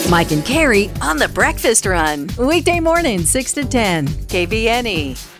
Mike and Carrie on the Breakfast Run. Weekday morning, 6 to 10. KBNE.